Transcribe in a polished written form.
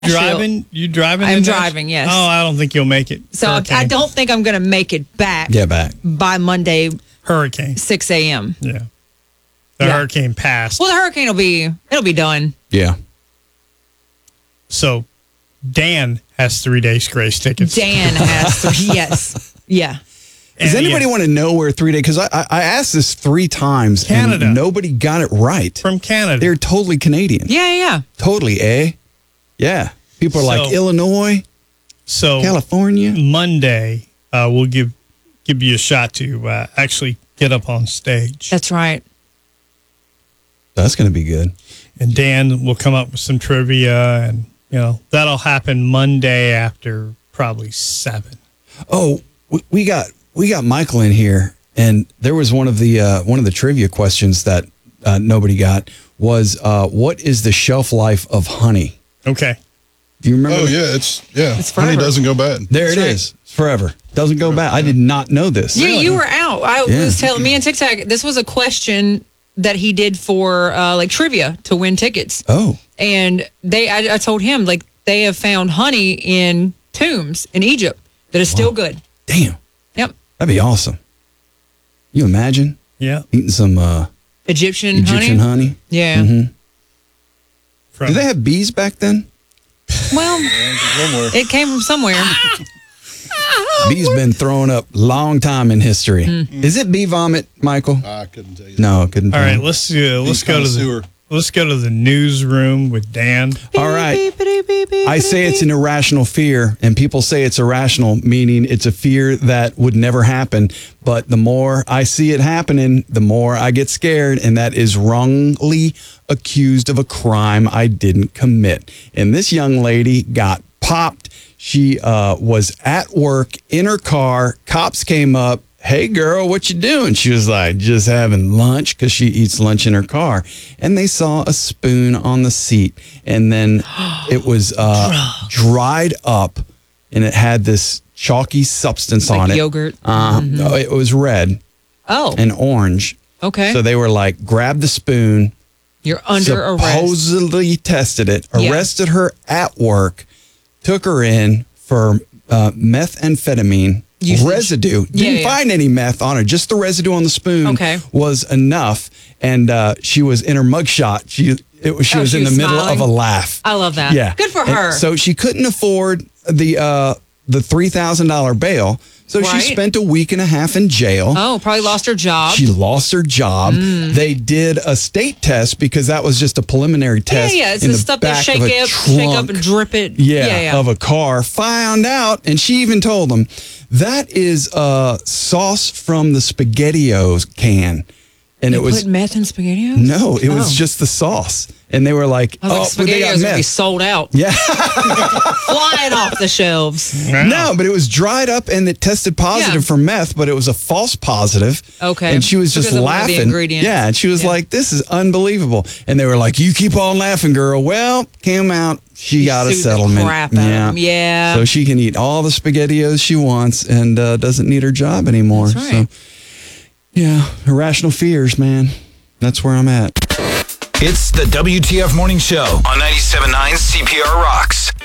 Driving? You driving? I'm driving, yes. Oh, I don't think you'll make it. So Hurricane. I don't think I'm going to make it back. Yeah, back. By Monday, Hurricane. 6 a.m. Yeah. The hurricane passed. Well, the hurricane it'll be done. Yeah. So Dan has 3 days grace tickets. Dan has 3. Yes. Yeah. Does anybody want to know where 3 days? Because I asked this 3 times. Canada. And nobody got it right. From Canada. They're totally Canadian. Yeah. Totally, eh? Yeah. People are like Illinois, California. Monday, we'll give you a shot to actually get up on stage. That's right. That's going to be good. And Dan will come up with some trivia, and that'll happen Monday after probably 7. Oh, we got Michael in here, and there was one of the trivia questions that nobody got was what is the shelf life of honey? Okay. Do you remember? Oh yeah, it's honey doesn't go bad. There it is. It's forever. Doesn't go bad. I did not know this. Yeah, you were out. I was telling me and Tic Tac, this was a question that he did for like trivia to win tickets. Oh. And I told him like they have found honey in tombs in Egypt that is still good. Damn. Yep. That'd be awesome. You imagine? Yeah. Eating some Egyptian honey? Yeah. Mm-hmm. Do they have bees back then? Well, it came from somewhere. Bees been thrown up long time in history. Mm-hmm. Is it bee vomit, Michael? I couldn't tell you. No, couldn't. All right, let's go to the newsroom with Dan. All right. I say it's an irrational fear, and people say it's irrational, meaning it's a fear that would never happen. But the more I see it happening, the more I get scared, and that is wrongly accused of a crime I didn't commit. And this young lady got popped. She was at work in her car. Cops came up. Hey, girl, what you doing? She was like, just having lunch, because she eats lunch in her car. And they saw a spoon on the seat. And then it was dried up, and it had this chalky substance on it. Yogurt. It was red and orange. Okay. So they were like, grab the spoon. You're under arrest. Supposedly tested it, arrested her at work, took her in for methamphetamine. Residue. Didn't find any meth on her. Just the residue on the spoon was enough. And she was in her mugshot. She was in the middle of a laugh. I love that. Yeah. Good for her. And so she couldn't afford the $3,000 bail. So she spent a week and a half in jail. Oh, probably lost her job. She lost her job. They did a state test because that was just a preliminary test. Yeah, it's in the the stuff back that of a shake up trunk. and drip it. Yeah, of a car. Found out, and she even told them, that is sauce from the SpaghettiOs can. And it was put meth in SpaghettiOs? No, it was just the sauce. And they were like, SpaghettiOs would be sold out. Yeah. Flying off the shelves. No, but it was dried up and it tested positive for meth, but it was a false positive. Okay. And she was just laughing. Yeah, and she was like, this is unbelievable. And they were like, you keep on laughing, girl. Well, came out, she got a settlement. Crap out of them. Yeah. So she can eat all the SpaghettiOs she wants and doesn't need her job anymore. That's right. So, yeah, irrational fears, man. That's where I'm at. It's the WTF Morning Show on 97.9 CPR Rocks.